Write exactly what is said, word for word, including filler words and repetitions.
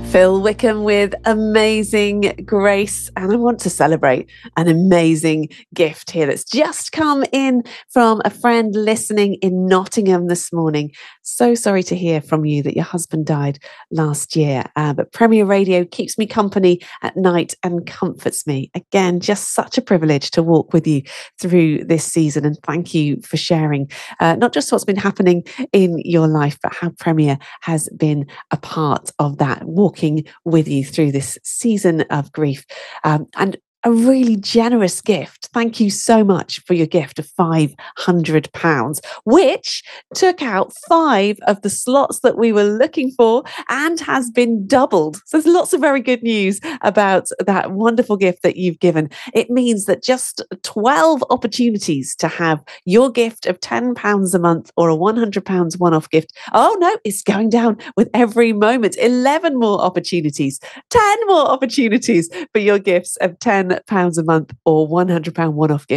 Phil Wickham with Amazing Grace. And I want to celebrate an amazing gift here that's just come in from a friend listening in Nottingham this morning. So sorry to hear from you that your husband died last year, uh, but Premier Radio keeps me company at night and comforts me. Again, just such a privilege to walk with you through this season. And thank you for sharing uh, not just what's been happening in your life, but how Premier has been a part of that, walking with you through this season of grief. Um, and a really generous gift. Thank you so much for your gift of five hundred pounds, which took out five of the slots that we were looking for and has been doubled. So there's lots of very good news about that wonderful gift that you've given. It means that just twelve opportunities to have your gift of ten pounds a month or a one hundred pounds one-off gift. Oh no, it's going down with every moment. eleven more opportunities, ten more opportunities for your gifts of ten pounds a month or one hundred pounds one-off gift.